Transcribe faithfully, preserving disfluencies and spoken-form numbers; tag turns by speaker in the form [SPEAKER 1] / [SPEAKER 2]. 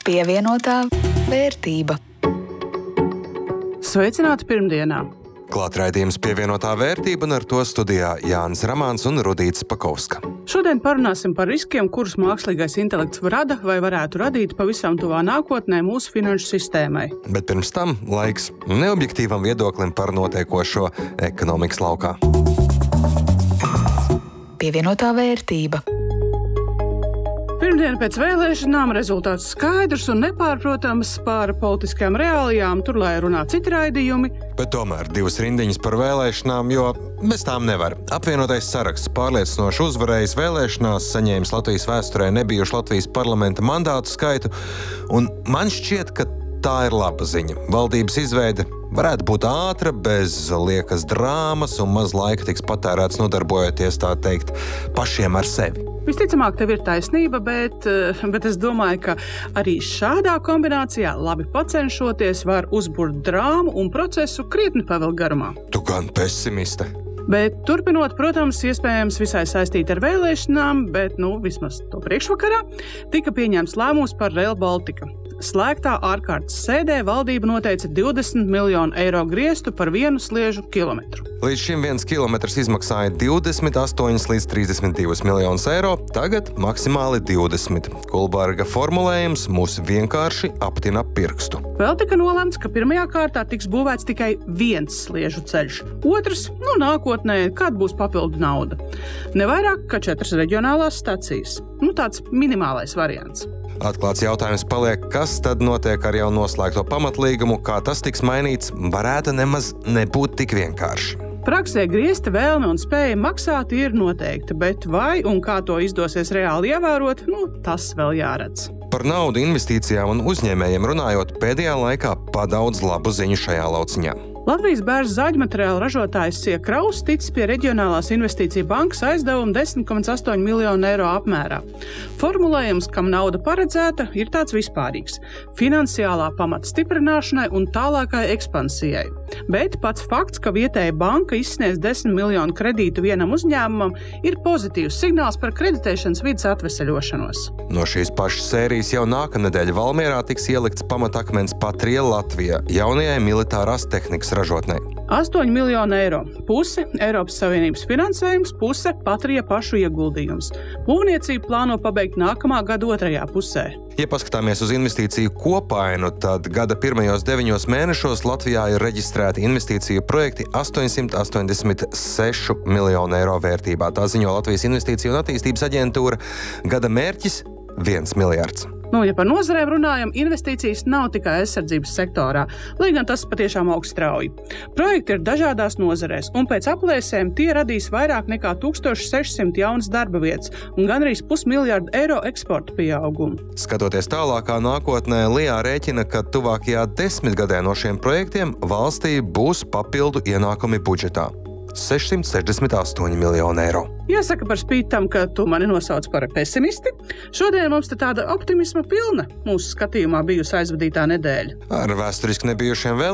[SPEAKER 1] Pievienotā vērtība.
[SPEAKER 2] Sveicināti pirmdienā!
[SPEAKER 3] Klāt raidījums Pievienotā vērtība, un ar to studijā Jānis Ramāns un Rudīts Pakovska.
[SPEAKER 2] Šodien parunāsim par riskiem, kurus mākslīgais intelekts rada vai varētu radīt pavisam tuvā nākotnē mūsu finanšu sistēmai.
[SPEAKER 3] Bet pirms tam laiks neobjektīvam viedoklim par notiekošo ekonomikas laukā.
[SPEAKER 1] Pievienotā vērtība.
[SPEAKER 2] Pirmdien pēc vēlēšanām rezultāts skaidrs un nepārprotams par politiskajām reālijām, tur lai runā citi raidījumi.
[SPEAKER 3] Bet tomēr divas rindiņas par vēlēšanām, jo bez tām nevar. Apvienotais saraksts pārliecinoši uzvarējis vēlēšanās, saņēmis Latvijas vēsturē nebijušu Latvijas parlamenta mandātu skaitu, un man šķiet, ka tā ir laba ziņa. Valdības izveide varētu būt ātra, bez liekas drāmas, un maz laika tiks patērēts nodarbojoties, tā teikt, pašiem ar sevi.
[SPEAKER 2] Visticamāk, tev ir taisnība, bet, bet es domāju, ka arī šādā kombinācijā, labi pacenšoties, var uzburt drāmu un procesu krietni pavilkt garumā.
[SPEAKER 3] Tu gan pesimiste.
[SPEAKER 2] Bet turpinot, protams, iespējams visai saistīti ar vēlēšanām, bet, nu, vismaz to priekšvakarā, tika pieņemts lēmums par Rail Baltica. Slēgtā ārkārtas sēdē valdība noteica divdesmit miljonu eiro griestu par vienu sliežu kilometru.
[SPEAKER 3] Līdz šim viens kilometrs izmaksāja divdesmit astoņi līdz trīsdesmit divi miljonus eiro, tagad maksimāli divdesmit. Kulberga formulējums mūs vienkārši aptina pirkstu.
[SPEAKER 2] Vēl tika nolemts, ka pirmajā kārtā tiks būvēts tikai viens sliežu ceļš. Otrs, nu nākotnē, kāda būs papildu nauda. Ne vairāk kā četras reģionālās stacijas. Nu tāds minimālais variants.
[SPEAKER 3] Atklāts jautājums paliek, kas tad notiek ar jau noslēgto pamatlīgumu, kā tas tiks mainīts, varētu nemaz nebūt tik vienkārši.
[SPEAKER 2] Praksē griezta vēlme un spēja maksāt ir noteikta, bet vai un kā to izdosies reāli ievērot, nu, tas vēl jāredz.
[SPEAKER 3] Par naudu, investīcijām un uzņēmējiem runājot, pēdējā laikā padaudz labu ziņu šajā lauciņā.
[SPEAKER 2] Latvijas bērzu zāģmateriālu ražotājs Sija Kraus ticis pie Reģionālās investīcija bankas aizdevuma desmit komats astoņi miljonu eiro apmērā. Formulējums, kam nauda paredzēta, ir tāds vispārīgs – finansiālā pamata stiprināšanai un tālākai ekspansijai. Bet pats fakts, ka vietēja banka izsniedz desmit miljonu kredītu vienam uzņēmumam, ir pozitīvs signāls par kreditēšanas vides atveseļošanos.
[SPEAKER 3] No šīs pašas sērijas jau nākamnedēļ Valmierā tiks ielikts pamatakmens Patria Latvijā, jaunajai militārās tehnikas ražotnei.
[SPEAKER 2] astoņi miljoni eiro. Puse Eiropas Savienības finansējums, puse Patria pašu ieguldījums. Būvniecību plāno pabeigt nākamā gada otrajā pusē.
[SPEAKER 3] Ja paskatāmies uz investīciju kopainu, tad gada pirmajos deviņos mēnešos Latvijā ir reģistrēti investīciju projekti astoņsimt astoņdesmit seši miljonu eiro vērtībā. Tā ziņo Latvijas Investīciju un attīstības aģentūra. Gada mērķis – viens miljards.
[SPEAKER 2] Nu, ja par nozarēm runājam, investīcijas nav tikai aizsardzības sektorā, lai gan tas patiešām augst strauji. Projekti ir dažādās nozarēs, un pēc aplēsēm tie radīs vairāk nekā tūkstoš sešsimt jaunas darba vietas un gandrīz pusmiljardu eiro eksporta pieaugumu.
[SPEAKER 3] Skatoties tālākā nākotnē, Lijā rēķina, ka tuvākajā desmitgadē no šiem projektiem valstī būs papildu ienākumi budžetā – sešsimt sešdesmit astoņi miljoni eiro.
[SPEAKER 2] Jāsaka par spīti tam, ka tu mani nosauc par pesimisti. Šodien mums te tāda optimisma pilna mūsu skatījumā bijusi aizvadītā nedēļa.
[SPEAKER 3] Ar vēsturiski nebijušiem vēl